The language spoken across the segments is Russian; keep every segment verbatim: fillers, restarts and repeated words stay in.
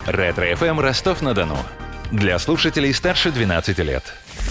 Ретро-эф эм Ростов-на-Дону. Для слушателей старше двенадцати лет.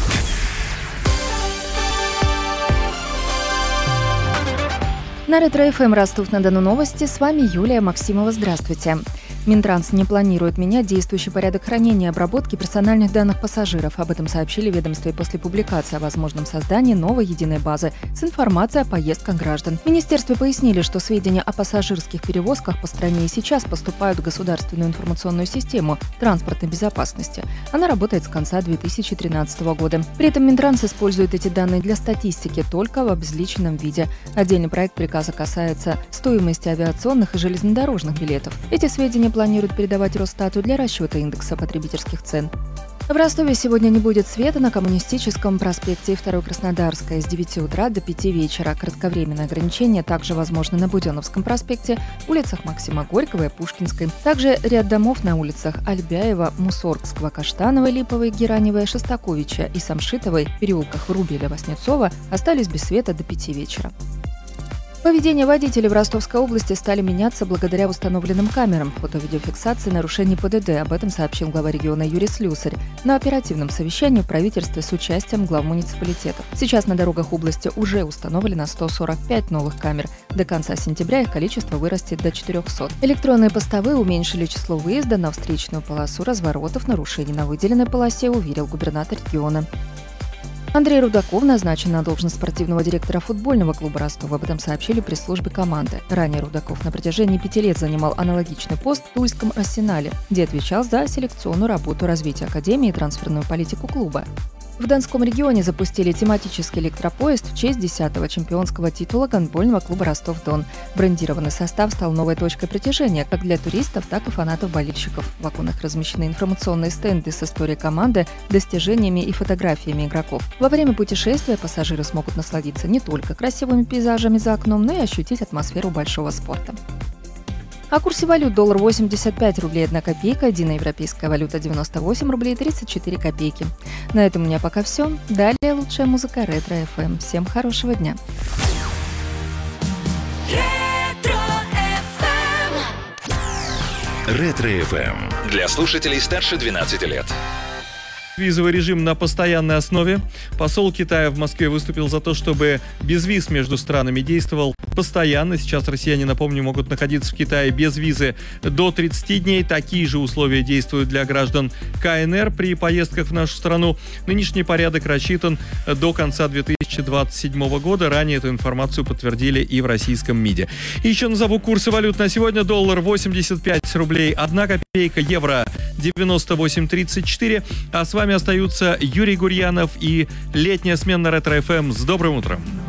На Ретро-эф эм Ростов-на-Дону новости. С вами Юлия Максимова. Здравствуйте. Минтранс не планирует менять действующий порядок хранения и обработки персональных данных пассажиров. Об этом сообщили в ведомстве после публикации о возможном создании новой единой базы с информацией о поездках граждан. В министерстве пояснили, что сведения о пассажирских перевозках по стране и сейчас поступают в государственную информационную систему транспортной безопасности. Она работает с конца две тысячи тринадцатого года. При этом Минтранс использует эти данные для статистики только в обезличенном виде. Отдельный проект приказа касается стоимости авиационных и железнодорожных билетов. Эти сведения планируют передавать Росстату для расчета индекса потребительских цен. В Ростове сегодня не будет света на Коммунистическом проспекте и второй Краснодарской с девяти утра до пяти вечера. Кратковременное ограничение также возможно на Буденновском проспекте, улицах Максима Горького и Пушкинской. Также ряд домов на улицах Альбяева, Мусоргского, Каштановой, Липовой, Гераневой, Шостаковича и Самшитовой, в переулках Рубеля, Васнецова остались без света до пяти вечера. Поведение водителей в Ростовской области стали меняться благодаря установленным камерам фото-видеофиксации нарушений Пэ Дэ Дэ. Об этом сообщил глава региона Юрий Слюсарь на оперативном совещании в правительстве с участием глав муниципалитетов. Сейчас на дорогах области уже установлено сто сорок пять новых камер. До конца сентября их количество вырастет до четырехсот. Электронные постовые уменьшили число выезда на встречную полосу, разворотов, нарушений на выделенной полосе, уверил губернатор региона. Андрей Рудаков назначен на должность спортивного директора футбольного клуба Ростова. Об этом сообщили пресс-службе команды. Ранее Рудаков на протяжении пяти лет занимал аналогичный пост в Тульском Арсенале, где отвечал за селекционную работу, развитие академии и трансферную политику клуба. В Донском регионе запустили тематический электропоезд в честь десятого чемпионского титула гандбольного клуба Ростов-Дон. Брендированный состав стал новой точкой притяжения как для туристов, так и фанатов-болельщиков. В вагонах размещены информационные стенды с историей команды, достижениями и фотографиями игроков. Во время путешествия пассажиры смогут насладиться не только красивыми пейзажами за окном, но и ощутить атмосферу большого спорта. О курсе валют: доллар восемьдесят пять рублей одна копейка, единоевропейская валюта девяносто восемь рублей тридцать четыре копейки. На этом у меня пока все. Далее лучшая музыка Ретро-эф эм. Всем хорошего дня. Ретро-эф эм для слушателей старше двенадцати лет. Визовый режим на постоянной основе. Посол Китая в Москве выступил за то, чтобы безвиз между странами действовал постоянно. Сейчас россияне, напомню, могут находиться в Китае без визы до тридцати дней. Такие же условия действуют для граждан Ка Эн Эр при поездках в нашу страну. Нынешний порядок рассчитан до конца две тысячи двадцать седьмого года. Ранее эту информацию подтвердили и в российском МИДе. И еще назову курсы валют на сегодня. Доллар восемьдесят пять рублей одна копейка, евро девяносто восемь тридцать четыре. А с вами остаются Юрий Гурьянов и летняя смена Ретро-эф эм. С добрым утром!